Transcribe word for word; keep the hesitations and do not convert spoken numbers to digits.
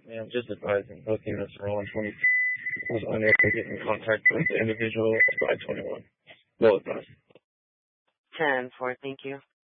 Yeah, I'm just advising both units are on twenty was unable to get in contact with the individual by twenty-one. Well advised. ten four, thank you.